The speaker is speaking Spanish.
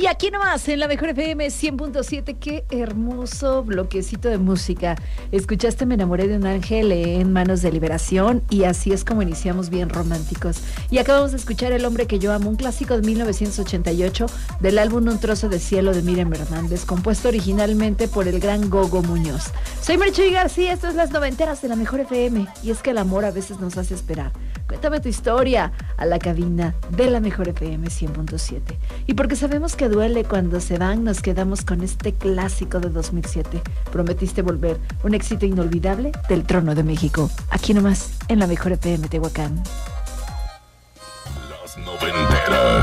aquí nomás, en la Mejor FM 100.7, qué hermoso bloquecito de música. Escuchaste Me enamoré de un ángel en Manos de Liberación, y así es como iniciamos bien románticos. Y acabamos de escuchar El hombre que yo amo, un clásico de 1988 del álbum Un trozo de cielo de Miriam Hernández, compuesto originalmente por el gran Gogo Muñoz. Soy Marchuy García, esto es Las Noventeras de la Mejor FM, y es que el amor a veces nos hace esperar. Cuéntame tu historia a la cabina de la Mejor FM 100.7. Y porque sabemos que duele cuando se van, nos quedamos con este clásico de 2007. Prometiste volver, un éxito inolvidable del Trono de México. Aquí nomás, en la Mejor FM Tehuacán. Las Noventeras.